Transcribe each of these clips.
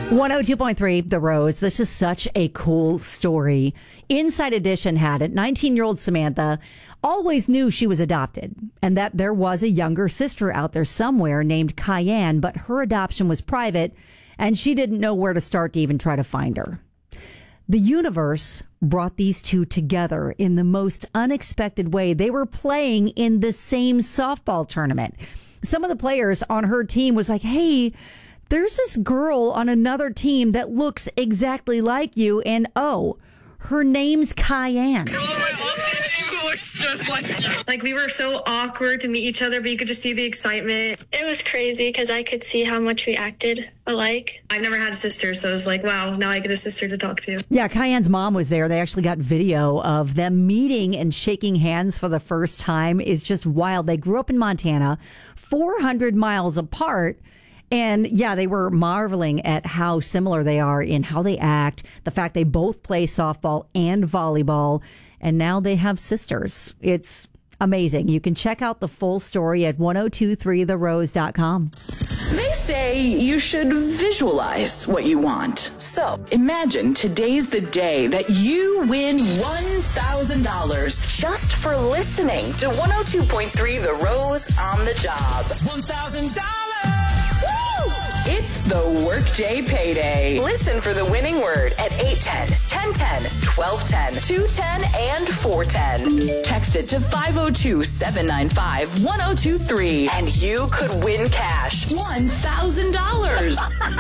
102.3 The Rose. This is such a cool story. Inside Edition had it. 19-year-old Samantha always knew she was adopted and that there was a younger sister out there somewhere named Cayenne, but her adoption was private and she didn't know where to start to even try to find her. The universe brought these two together in the most unexpected way. They were playing in the same softball tournament. Some of the players on her team was like, hey, there's this girl on another team that looks exactly like you, and oh, her name's Cayenne. Just like we were so awkward to meet each other, but you could just see the excitement. It was crazy because I could see how much we acted alike. I've never had a sister, so it was like, wow, now I get a sister to talk to. Yeah, Cayenne's mom was there. They actually got video of them meeting and shaking hands for the first time. Is just wild. They grew up in Montana, 400 miles apart. And yeah, they were marveling at how similar they are in how they act, the fact they both play softball and volleyball, and now they have sisters. It's amazing. You can check out the full story at 1023therose.com. They say you should visualize what you want. So imagine today's the day that you win $1,000 just for listening to 102.3 The Rose on the job. $1,000! It's the Workday Payday. Listen for the winning word at 810, 1010, 1210, 210, and 410. Text it to 502-795-1023 and you could win cash. $1,000.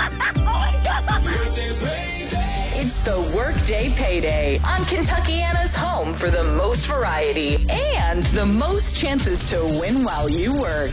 It's the Workday Payday on Kentuckiana's home for the most variety and the most chances to win while you work.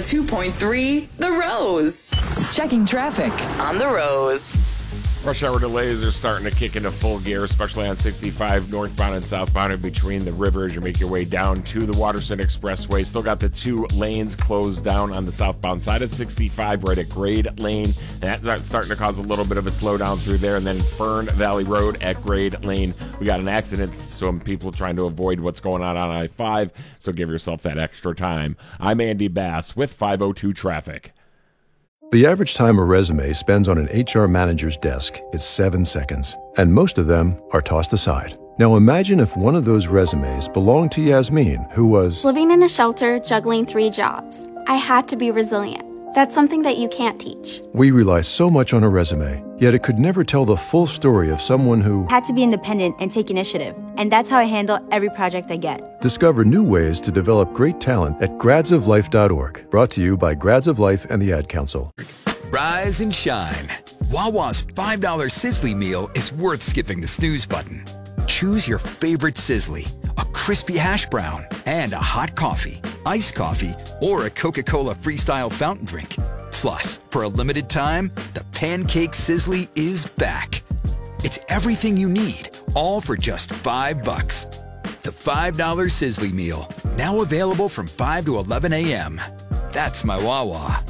102.3 The Rose. Checking traffic on The Rose. Rush hour delays are starting to kick into full gear, especially on 65 northbound and southbound in between the river as you make your way down to the Waterson Expressway. Still got the two lanes closed down on the southbound side of 65 right at Grade Lane. That's starting to cause a little bit of a slowdown through there. And then Fern Valley Road at Grade Lane, we got an accident. Some people trying to avoid what's going on I-5, so give yourself that extra time. I'm Andy Bass with 502 Traffic. The average time a resume spends on an HR manager's desk is 7 seconds, and most of them are tossed aside. Now imagine if one of those resumes belonged to Yasmin, who was living in a shelter, juggling 3 jobs. I had to be resilient. That's something that you can't teach. We rely so much on a resume, yet it could never tell the full story of someone who had to be independent and take initiative. And that's how I handle every project I get. Discover new ways to develop great talent at gradsoflife.org. Brought to you by Grads of Life and the Ad Council. Rise and shine. Wawa's $5 Sizzly meal is worth skipping the snooze button. Choose your favorite Sizzly, a crispy hash brown, and a hot coffee, iced coffee, or a Coca-Cola Freestyle fountain drink. Plus, for a limited time, the Pancake Sizzly is back. It's everything you need, all for just $5. The $5 Sizzly meal, now available from 5 to 11 a.m. That's my Wawa.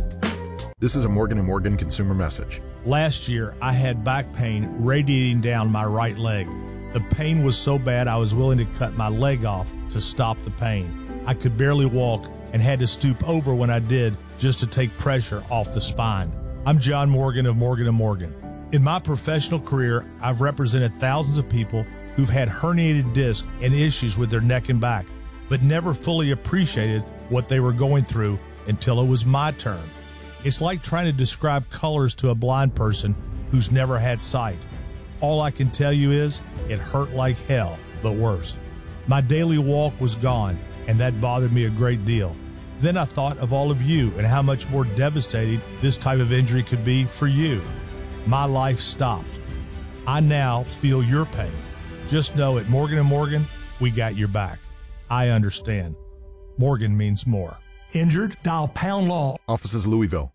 This is a Morgan & Morgan consumer message. Last year, I had back pain radiating down my right leg. The pain was so bad I was willing to cut my leg off to stop the pain. I could barely walk and had to stoop over when I did just to take pressure off the spine. I'm John Morgan of Morgan & Morgan. In my professional career, I've represented thousands of people who've had herniated discs and issues with their neck and back, but never fully appreciated what they were going through until it was my turn. It's like trying to describe colors to a blind person who's never had sight. All I can tell you is it hurt like hell, but worse. My daily walk was gone, and that bothered me a great deal. Then I thought of all of you and how much more devastating this type of injury could be for you. My life stopped. I now feel your pain. Just know at Morgan & Morgan, we got your back. I understand. Morgan means more. Injured? Dial pound law. Offices Louisville.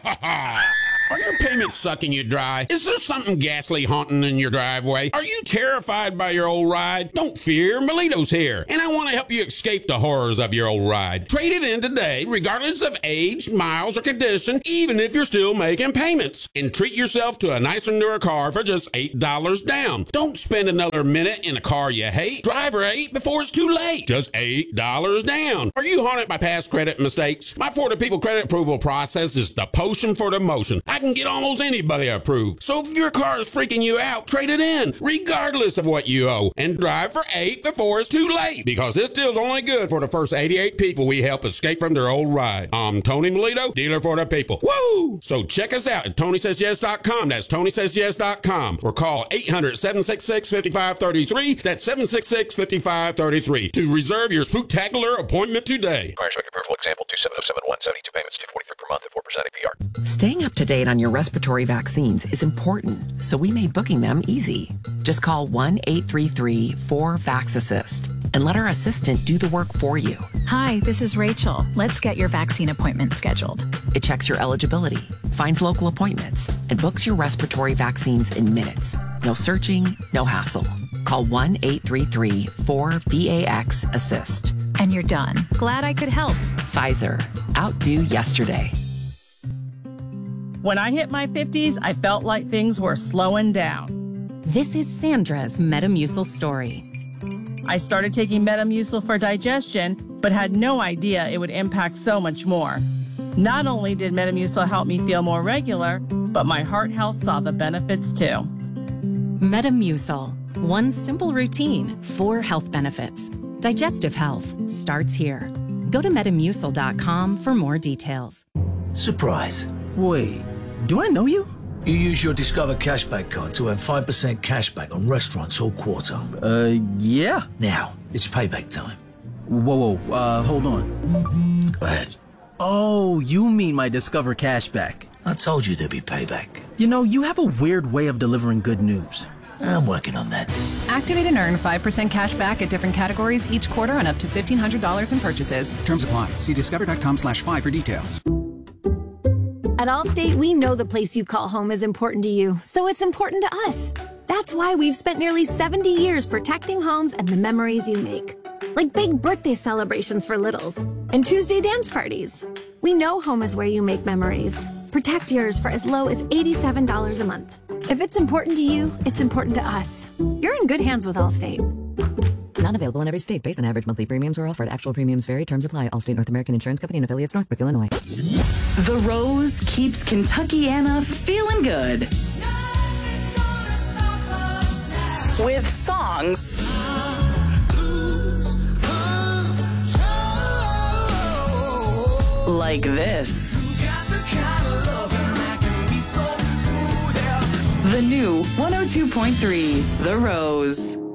Are your payments sucking you dry? Is there something ghastly haunting in your driveway? Are you terrified by your old ride? Don't fear, Melito's here, and I want to help you escape the horrors of your old ride. Trade it in today, regardless of age, miles, or condition, even if you're still making payments. And treat yourself to a nicer, newer car for just $8 down. Don't spend another minute in a car you hate. Drive right before it's too late. Just $8 down. Are you haunted by past credit mistakes? My Florida People credit approval process is the potion for the motion. I can can get almost anybody approved. So if your car is freaking you out, trade it in, regardless of what you owe, and drive for 8 before it's too late, because this deal's only good for the first 88 people we help escape from their old ride. I'm Tony Melito, dealer for the people. Woo! So check us out at TonySaysYes.com. That's TonySaysYes.com. Or call 800-766-5533. That's 766-5533 to reserve your spooktacular appointment today. Approval example 27071, 72 payments, $243 per month at 4% APR. Staying up to date on your respiratory vaccines is important, so we made booking them easy. Just call 1-833-4VAX-ASSIST and let our assistant do the work for you. Hi, this is Rachel. Let's get your vaccine appointment scheduled. It checks your eligibility, finds local appointments, and books your respiratory vaccines in minutes. No searching, no hassle. Call 1-833-4VAX-ASSIST. And you're done. Glad I could help. Pfizer. Outdo yesterday. When I hit my 50s, I felt like things were slowing down. This is Sandra's Metamucil story. I started taking Metamucil for digestion, but had no idea it would impact so much more. Not only did Metamucil help me feel more regular, but my heart health saw the benefits too. Metamucil. One simple routine, 4 health benefits. Digestive health starts here. Go to Metamucil.com for more details. Surprise. Wait, do I know you? You use your Discover Cashback card to earn 5% cashback on restaurants all quarter. Yeah. Now, it's payback time. Whoa, hold on. Go ahead. Oh, you mean my Discover Cashback. I told you there'd be payback. You know, you have a weird way of delivering good news. I'm working on that. Activate and earn 5% cash back at different categories each quarter on up to $1,500 in purchases. Terms apply. See discover.com/5 for details. At Allstate, we know the place you call home is important to you, so it's important to us. That's why we've spent nearly 70 years protecting homes and the memories you make. Like big birthday celebrations for littles and Tuesday dance parties. We know home is where you make memories. Protect yours for as low as $87 a month. If it's important to you, it's important to us. You're in good hands with Allstate. Not available in every state. Based on average monthly premiums or offered. Actual premiums vary. Terms apply. Allstate North American Insurance Company and affiliates, Northbrook, Illinois. The Rose keeps Kentuckiana feeling good. With songs like this. The new 102.3 The Rose.